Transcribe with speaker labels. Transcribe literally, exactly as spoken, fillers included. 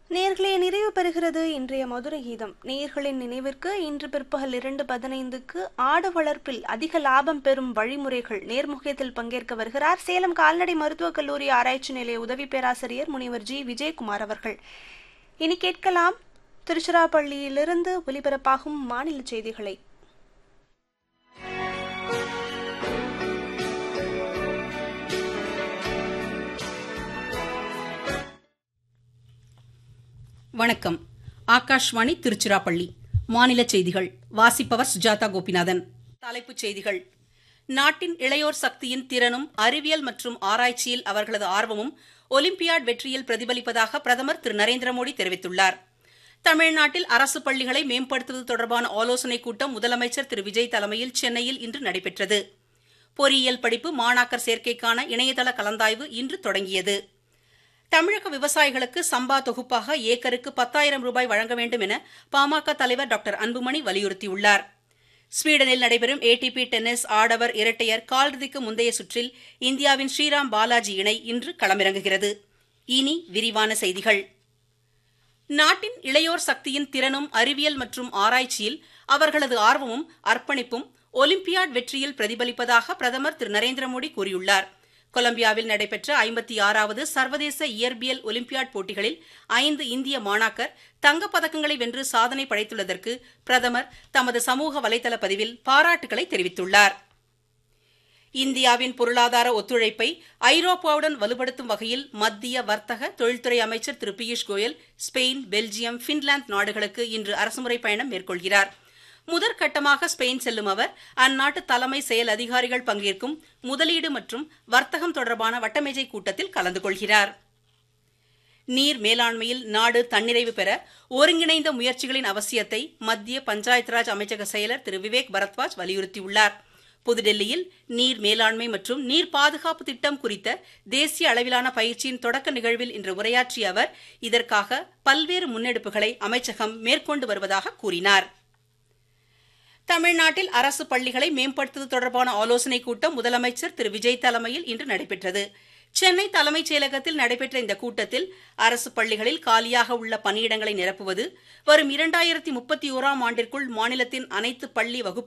Speaker 1: நேர்களே, நிறைவு பெறுகிறது இன்றைய மதுரை கீதம். நேயர்களின் நினைவிற்கு இன்று பிற்பகல் இரண்டு பதினைந்துக்கு ஆடு வளர்ப்பில் அதிக லாபம் பெறும் வழிமுறைகள் நேர்முகத்தில் பங்கேற்க வருகிறார் சேலம் கால்நடை மருத்துவக் கல்லூரி ஆராய்ச்சி நிலைய உதவி பேராசிரியர் முனைவர் ஜி விஜயகுமார் அவர்கள். இனி கேட்கலாம் திருச்சிராப்பள்ளியிலிருந்து ஒலிபரப்பாகும் மாநில செய்திகளை.
Speaker 2: வணக்கம். ஆகாஷ்வாணி திருச்சிராப்பள்ளி. மாநில செய்திகள் வாசிப்பவர் சுஜாதா கோபிநாதன். தலைப்புச் செய்திகள். நாட்டின் இளையோர் சக்தியின் திறனும் அறிவியல் மற்றும் ஆராய்ச்சியில் அவர்களது ஆர்வமும் ஒலிம்பியாட் வெற்றியில் பிரதிபலிப்பதாக பிரதமர் திரு நரேந்திர மோடி தெரிவித்துள்ளார். தமிழ்நாட்டில் அரசு பள்ளிகளை மேம்படுத்துவது தொடர்பான ஆலோசனைக் கூட்டம் முதலமைச்சர் திரு விஜய் தலைமையில் சென்னையில் இன்று நடைபெற்றது. பொறியியல் படிப்பு மாணாக்கர் சேர்க்கைக்கான இணையதள கலந்தாய்வு இன்று தொடங்கியது. தமிழக விவசாயிகளுக்கு சம்பா தொகுப்பாக ஏக்கருக்கு பத்தாயிரம் ரூபாய் வழங்க வேண்டும் என பாமக தலைவர் டாக்டர் அன்புமணி வலியுறுத்தியுள்ளார். ஸ்வீடனில் நடைபெறும் ஏடிபி டென்னிஸ் ஆடவர் இரட்டையர் காலிறுதிக்கு முந்தைய சுற்றில் இந்தியாவின் ஸ்ரீராம் பாலாஜி இணை இன்று களமிறங்குகிறது. இனி விரிவான செய்திகள். நாட்டின் இளையோர் சக்தியின் திறனும் அறிவியல் மற்றும் ஆராய்ச்சியில் அவர்களது ஆர்வமும் அர்ப்பணிப்பும் ஒலிம்பியாட் வெற்றியில் பிரதிபலிப்பதாக பிரதமர் திரு நரேந்திர மோடி கூறியுள்ளார். கொலம்பியாவில் நடைபெற்ற ஐம்பத்தி ஆறாவது சர்வதேச இயற்பியல் ஒலிம்பியாட் போட்டிகளில் ஐந்து இந்திய மாணாக்கர் தங்கப்பதக்கங்களை வென்று சாதனை படைத்துள்ளதற்கு பிரதமர் தமது சமூக வலைதள பதிவில் பாராட்டுகளை தெரிவித்துள்ளார். இந்தியாவின் பொருளாதார ஒத்துழைப்பை ஐரோப்பாவுடன் வலுப்படுத்தும் வகையில் மத்திய வர்த்தக தொழில்துறை அமைச்சர் திரு Piyush Goyal Spain, Belgium, Finland நாடுகளுக்கு இன்று அரசுமுறை பயணம் மேற்கொள்கிறார். முதற்கட்டமாக ஸ்பெயின் செல்லும் அவர் அந்நாட்டு தலைமை செயல் அதிகாரிகள் பங்கேற்கும் முதலீடு மற்றும் வர்த்தகம் தொடர்பான வட்டமேஜை கூட்டத்தில் கலந்து கொள்கிறார். நீர் மேலாண்மையில் நாடு தன்னிறைவு பெற ஒருங்கிணைந்த முயற்சிகளின் அவசியத்தை மத்திய பஞ்சாயத் ராஜ் அமைச்சக செயலர் திரு விவேக் பரத்வாஜ் வலியுறுத்தியுள்ளார். புதுடெல்லியில் நீர் மேலாண்மை மற்றும் நீர் பாதுகாப்பு திட்டம் குறித்த தேசிய அளவிலான பயிற்சியின் தொடக்க நிகழ்வில் இன்று உரையாற்றிய அவர் இதற்காக பல்வேறு முன்னெடுப்புகளை அமைச்சகம் மேற்கொண்டு வருவதாக கூறினார். தமிழ்நாட்டில் அரசு பள்ளிகளை மேம்படுத்துவது தொடர்பான ஆலோசனைக் கூட்டம் முதலமைச்சர் திரு விஜய் தலைமையில் இன்று நடைபெற்றது. சென்னை தலைமைச் செயலகத்தில் நடைபெற்ற இந்த கூட்டத்தில் அரசு பள்ளிகளில் காலியாக உள்ள பணியிடங்களை நிரப்புவது, வரும் இரண்டாயிரத்தி முப்பத்தி ஓராம் ஆண்டிற்குள் மாநிலத்தின் அனைத்து பள்ளி வகுப்பு